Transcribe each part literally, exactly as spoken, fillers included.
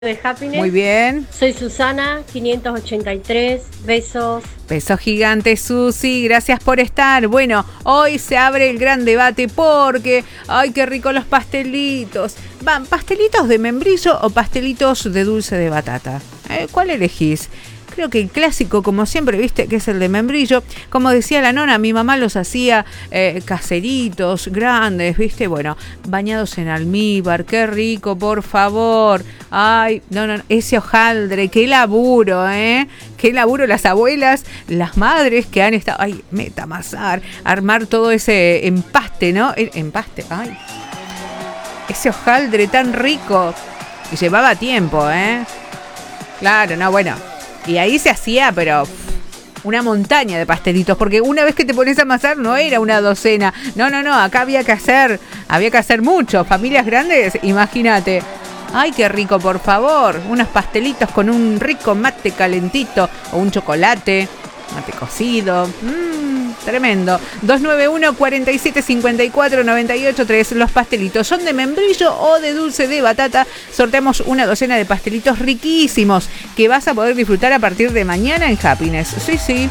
de Happiness. Muy bien. Soy Susana, quinientos ochenta y tres. Besos. Besos gigantes, Susi. Gracias por estar. Bueno, hoy se abre el gran debate porque, ay, qué rico los pastelitos. ¿Van pastelitos de membrillo o pastelitos de dulce de batata? ¿Eh? ¿Cuál elegís? Creo que el clásico, como siempre, viste, que es el de membrillo. Como decía la nona, mi mamá los hacía eh, caseritos, grandes, viste, bueno, bañados en almíbar. Qué rico, por favor. Ay, no, no, ese hojaldre, qué laburo, ¿eh? Qué laburo las abuelas, las madres que han estado, ay, metamasar, armar todo ese empaste, ¿no? El empaste, ay. Ese hojaldre tan rico. Y llevaba tiempo, ¿eh? Claro, no, bueno. Y ahí se hacía, pero una montaña de pastelitos, porque una vez que te pones a amasar no era una docena. No, no, no, acá había que hacer, había que hacer mucho. Familias grandes, imagínate. Ay, qué rico, por favor. Unos pastelitos con un rico mate calentito o un chocolate, mate cocido. Mmm, tremendo. dos nueve uno, cuatro siete cinco cuatro, nueve ocho tres. Los pastelitos son de membrillo o de dulce de batata. Sorteamos una docena de pastelitos riquísimos que vas a poder disfrutar a partir de mañana en Happiness. Sí, sí.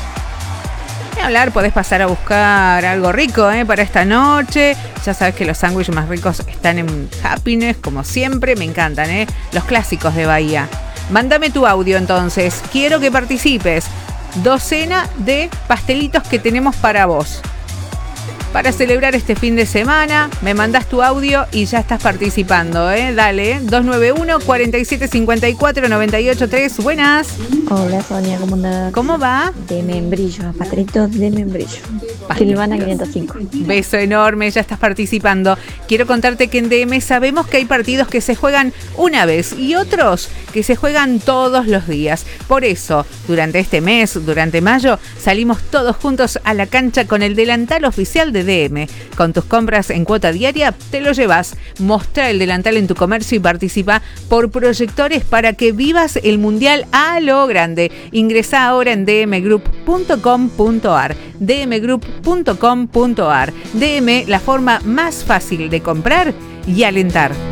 Ni hablar, podés pasar a buscar algo rico, ¿eh? Para esta noche. Ya sabes que los sándwiches más ricos están en Happiness, como siempre. Me encantan, ¿eh? Los clásicos de Bahía. Mándame tu audio entonces. Quiero que participes. Docena de pastelitos que tenemos para vos. Para celebrar este fin de semana, me mandás tu audio y ya estás participando, ¿eh? Dale, ¿eh? dos nueve uno, cuatro siete cinco cuatro, nueve ocho tres. Buenas. Hola Sonia, ¿cómo andás? ¿Cómo va? De membrillo, pastelitos de membrillo. Silvana quinientos cinco. Beso enorme, ya estás participando. Quiero contarte que en D M sabemos que hay partidos que se juegan una vez y otros que se juegan todos los días. Por eso, durante este mes, durante mayo, salimos todos juntos a la cancha con el delantal oficial de D M. Con tus compras en cuota diaria, te lo llevas. Mostrá el delantal en tu comercio y participa por proyectores para que vivas el mundial a lo grande. Ingresá ahora en d m group punto com punto a r. d m group punto com punto a r. D M, la forma más fácil de comprar y alentar.